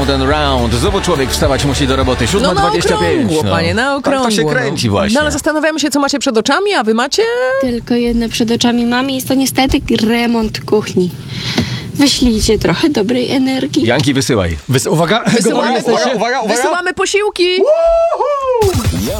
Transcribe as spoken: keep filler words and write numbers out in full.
Round and round. Znowu człowiek wstawać musi do roboty. No na siódma dwadzieścia pięć. okrągło, panie, na okrągło. Tak to się kręci właśnie. No ale zastanawiamy się, co macie przed oczami, a wy macie... Tylko jedno przed oczami mamy, jest to niestety remont kuchni. Wyślijcie trochę dobrej energii. Janki, wysyłaj. Wys- uwaga, Wysyłamy, gotowi jesteście? uwaga, uwaga. wysyłamy posiłki!